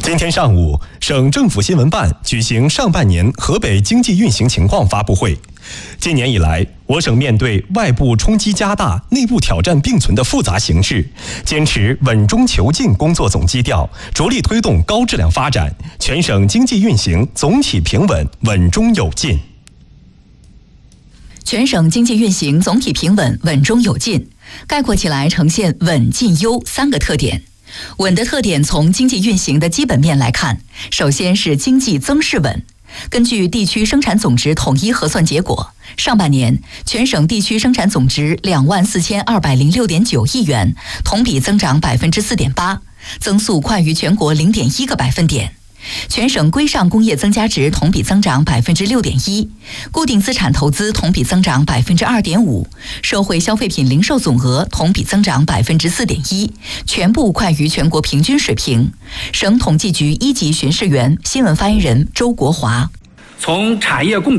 今天上午，省政府新闻办举行上半年河北经济运行情况发布会。今年以来，我省面对外部冲击加大、内部挑战并存的复杂形势，坚持稳中求进工作总基调，着力推动高质量发展，全省经济运行总体平稳，稳中有进。 全省经济运行总体平稳，稳中有进，概括起来呈现稳、进、优三个特点。稳的特点从经济运行的基本面来看，首先是经济增势稳。根据地区生产总值统一核算结果，上半年全省地区生产总值24206.9亿元，同比增长4.8%，增速快于全国0.1个百分点。全省规上工业增加值同比增长6.1%，固定资产投资同比增长2.5%，社会消费品零售总额同比增长4.1%，全部快于全国平均水平。省统计局1级巡视员、新闻发言人周国华。 从产业供